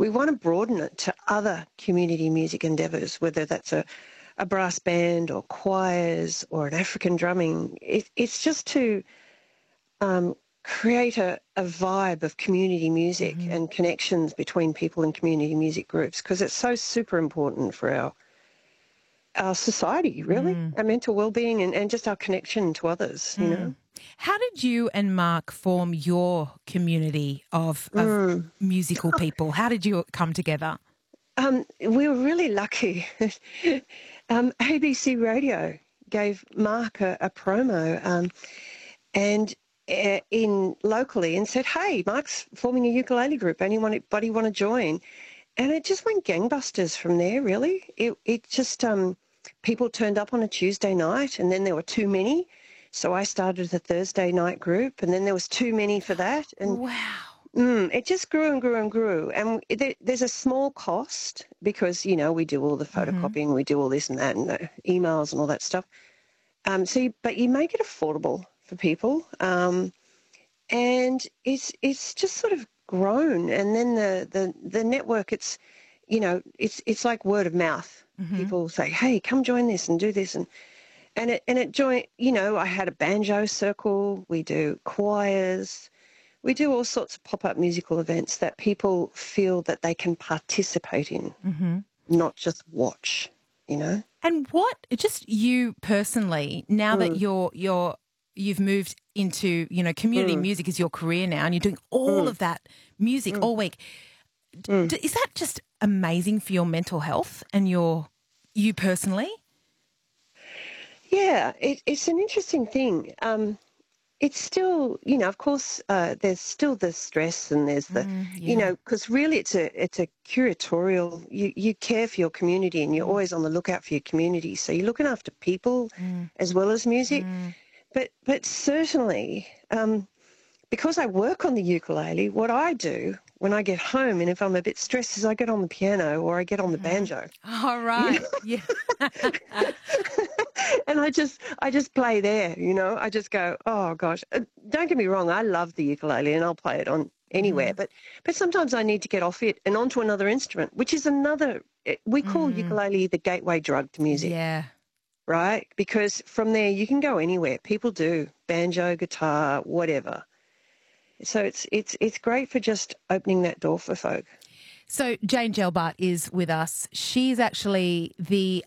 we want to broaden it to other community music endeavours, whether that's a brass band or choirs or an African drumming. It's just to create a vibe of community music and connections between people in community music groups, because it's so super important for our society, really, our mental well-being and just our connection to others, you know. How did you and Mark form your community of musical people? How did you come together? We were really lucky. ABC Radio gave Mark a promo and in locally and said, "Hey, Mark's forming a ukulele group. Anybody want to join?" And it just went gangbusters from there, really. It just, people turned up on a Tuesday night, and then there were too many. So I started the Thursday night group, and then there was too many for that. And Wow. it just grew and grew and grew. And there's a small cost because, you know, we do all the photocopying, we do all this and that, and the emails and all that stuff. But you make it affordable for people. And it's just sort of grown. And then the network, it's like word of mouth. People say, "Hey, come join this and do this." And it joined, you know, I had a banjo circle, we do choirs, we do all sorts of pop-up musical events that people feel that they can participate in, not just watch, you know. And just you personally, now that you've moved into, you know, community music is your career now and you're doing all of that music all week, is that just amazing for your mental health and you personally? Yeah, it's an interesting thing. It's still, you know, of course, there's still the stress and there's the, you know, because really it's a curatorial, you care for your community and you're always on the lookout for your community. So you're looking after people as well as music. But certainly, because I work on the ukulele, what I do when I get home and if I'm a bit stressed is I get on the piano or I get on the banjo. All right. Yeah. And I just play there, you know. I just go, oh gosh. Don't get me wrong, I love the ukulele and I'll play it on anywhere. But sometimes I need to get off it and onto another instrument, which is we call ukulele the gateway drug to music. Yeah. Right? Because from there you can go anywhere. People do banjo, guitar, whatever. So it's great for just opening that door for folk. So Jane Gelbart is with us. She's actually the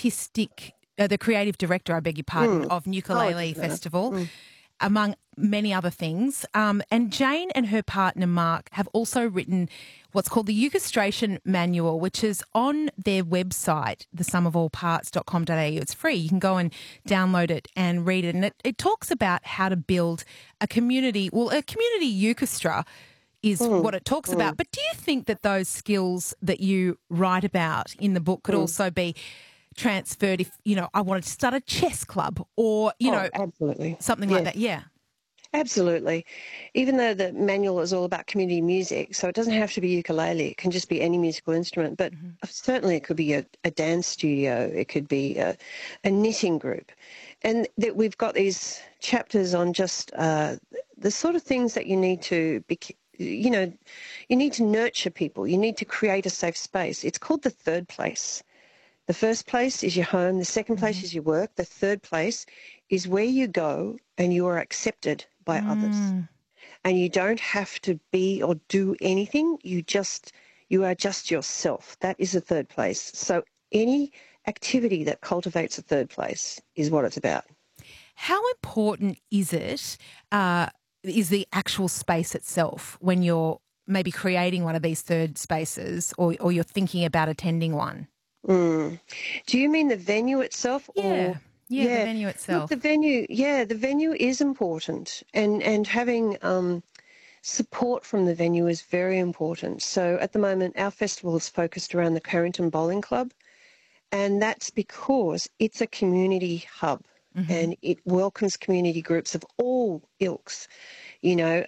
creative director, I beg your pardon, of Ukulele Festival, among many other things. And Jane and her partner, Mark, have also written what's called the Ukustration Manual, which is on their website, thesumofallparts.com.au. It's free. You can go and download it and read it. And it talks about how to build a community. Well, a community ukestra is what it talks about. But do you think that those skills that you write about in the book could also be transferred if, you know, I wanted to start a chess club or, you know, absolutely. Something like that? Yeah. Absolutely. Even though the manual is all about community music, so it doesn't have to be ukulele, it can just be any musical instrument, but certainly it could be a dance studio, it could be a knitting group. And that we've got these chapters on just the sort of things that you need to be, you know, you need to nurture people, you need to create a safe space. It's called the third place. The first place is your home, the second place is your work, the third place is where you go and you are accepted by others. And you don't have to be or do anything, you are just yourself. That is the third place. So any activity that cultivates a third place is what it's about. How important is it, is the actual space itself when you're maybe creating one of these third spaces or you're thinking about attending one? Do you mean the venue itself? Yeah, the venue itself. Look, the venue is important, and having support from the venue is very important. So at the moment, our festival is focused around the Carrington Bowling Club, and that's because it's a community hub, and it welcomes community groups of all ilks. You know,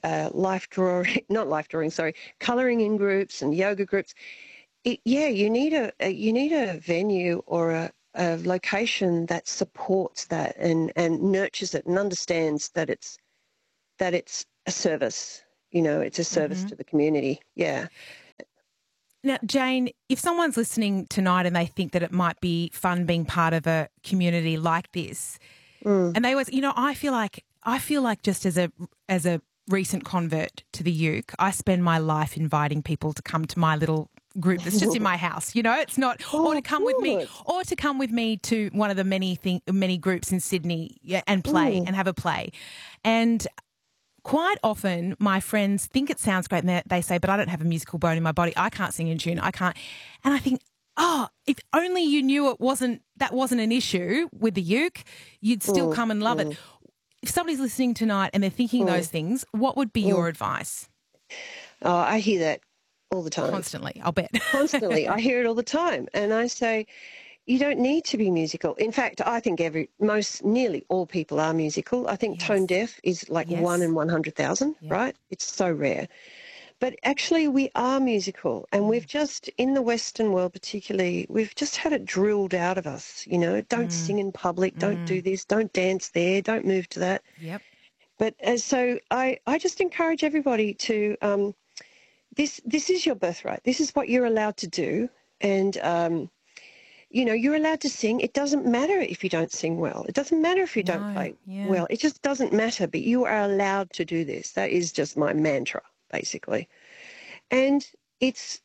colouring in groups and yoga groups. You need a venue or a location that supports that and nurtures it and understands that it's a service. You know, it's a service to the community. Yeah. Now, Jane, if someone's listening tonight and they think that it might be fun being part of a community like this, and they always, I feel like just as a recent convert to the uke, I spend my life inviting people to come to my little group that's just in my house. It's not, or to come with me to one of the many groups in Sydney and play and have a play, and. Quite often, my friends think it sounds great and they say, but I don't have a musical bone in my body. I can't sing in tune. I can't. And I think, if only you knew that wasn't an issue with the uke, you'd still come and love it. If somebody's listening tonight and they're thinking those things, what would be your advice? Oh, I hear that all the time. Constantly, I'll bet. Constantly. I hear it all the time. And I say, you don't need to be musical. In fact, I think nearly all people are musical. I think tone deaf is like 1 in 100,000, right? It's so rare. But actually we are musical, and we've just, in the Western world particularly, we've just had it drilled out of us, don't sing in public, don't do this, don't dance there, don't move to that. Yep. But so I just encourage everybody to, this is your birthright. This is what you're allowed to do. And, you're allowed to sing. It doesn't matter if you don't sing well. It doesn't matter if you don't play well. It just doesn't matter. But you are allowed to do this. That is just my mantra, basically. And it's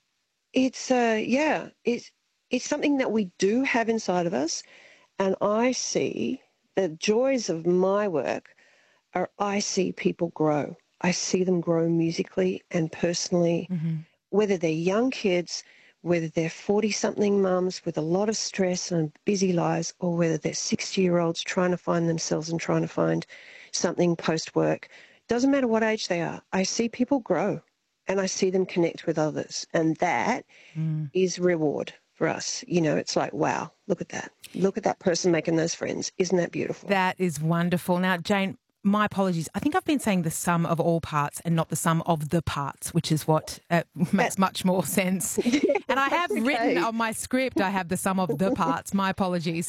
something that we do have inside of us. And I see the joys of my work I see people grow. I see them grow musically and personally, whether they're young kids, whether they're 40-something mums with a lot of stress and busy lives, or whether they're 60-year-olds trying to find themselves and trying to find something post-work. Doesn't matter what age they are. I see people grow and I see them connect with others. And that is reward for us. It's like, wow, look at that. Look at that person making those friends. Isn't that beautiful? That is wonderful. Now, Jane, my apologies. I think I've been saying the sum of all parts and not the sum of the parts, which is what makes much more sense. And I have written on my script, I have the sum of the parts. My apologies.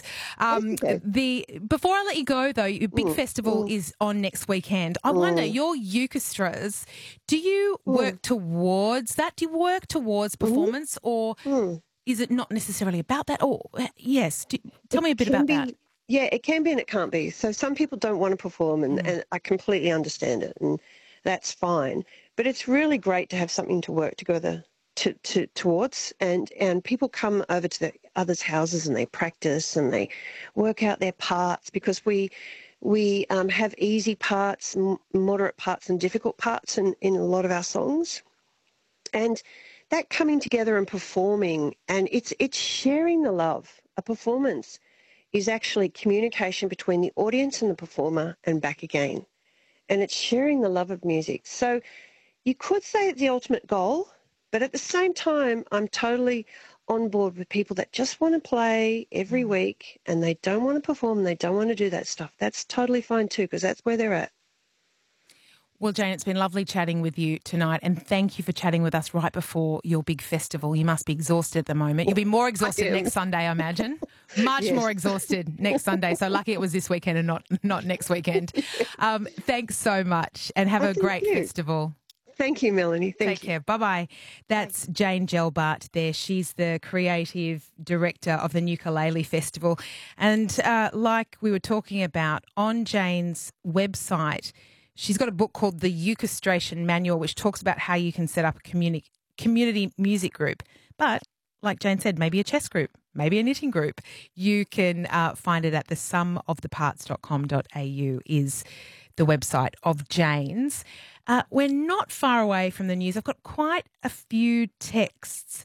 Before I let you go, though, your big festival is on next weekend. I wonder, your Ukestras, do you work towards that? Do you work towards performance, or is it not necessarily about that? Or yes, tell me a bit about that. Yeah, it can be and it can't be. So some people don't want to perform, and I completely understand it, and that's fine. But it's really great to have something to work together towards, and people come over to the others' houses and they practice and they work out their parts, because we have easy parts, moderate parts and difficult parts in a lot of our songs. And that coming together and performing, and it's sharing the love. A performance is actually communication between the audience and the performer and back again. And it's sharing the love of music. So you could say it's the ultimate goal, but at the same time, I'm totally on board with people that just want to play every week and they don't want to perform, they don't want to do that stuff. That's totally fine too, because that's where they're at. Well, Jane, it's been lovely chatting with you tonight, and thank you for chatting with us right before your big festival. You must be exhausted at the moment. You'll be more exhausted next Sunday, I imagine. Much more exhausted next Sunday. So lucky it was this weekend and not next weekend. Thanks so much, and have a great festival. Thank you, Melanie. Take care. Bye-bye. That's Jane Gelbart there. She's the creative director of the Ukulele Festival. And like we were talking about, on Jane's website, she's got a book called The Ukestration Manual, which talks about how you can set up a community music group. But like Jane said, maybe a chess group, maybe a knitting group. You can find it at thesumoftheparts.com.au is the website of Jane's. We're not far away from the news. I've got quite a few texts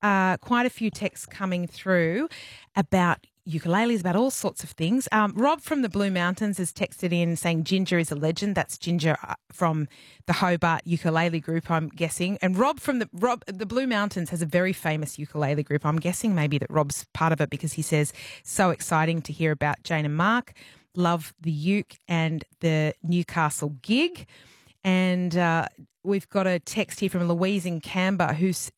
coming through about ukuleles, about all sorts of things. Rob from the Blue Mountains has texted in saying Ginger is a legend. That's Ginger from the Hobart Ukulele Group, I'm guessing. And Rob from the Blue Mountains has a very famous ukulele group. I'm guessing maybe that Rob's part of it, because he says, so exciting to hear about Jane and Mark. Love the uke and the Newcastle gig. And we've got a text here from Louise in Canberra, who says,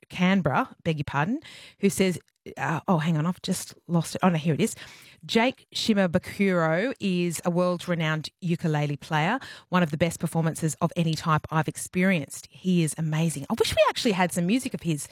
hang on, I've just lost it. Oh, no, here it is. Jake Shimabukuro is a world-renowned ukulele player, one of the best performances of any type I've experienced. He is amazing. I wish we actually had some music of his